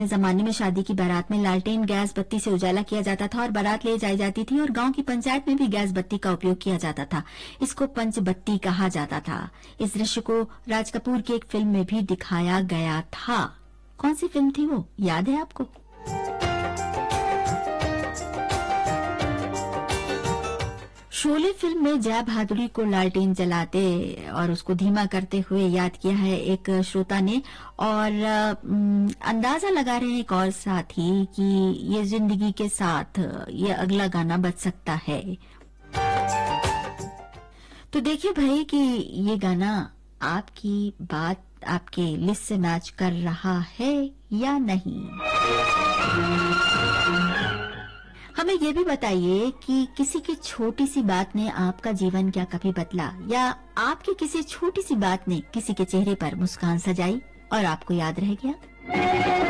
जमाने में शादी की बारात में लालटेन गैस बत्ती से उजाला किया जाता था और बारात ले जाई जाती थी और गांव की पंचायत में भी गैस बत्ती का उपयोग किया जाता था। इसको पंचबत्ती कहा जाता था। इस दृश्य को राज कपूर की एक फिल्म में भी दिखाया गया था। कौन सी फिल्म थी वो, याद है आपको? शोले फिल्म में जया भादुड़ी को लालटेन जलाते और उसको धीमा करते हुए याद किया है एक श्रोता ने। और अंदाजा लगा रहे हैं एक और साथी कि ये जिंदगी के साथ ये अगला गाना बज सकता है। तो देखिए भाई कि ये गाना आपकी बात, आपके लिस्ट से मैच कर रहा है या नहीं। हमें ये भी बताइए कि किसी की छोटी सी बात ने आपका जीवन क्या कभी बदला, या आपकी किसी छोटी सी बात ने किसी के चेहरे पर मुस्कान सजाई और आपको याद रह गया।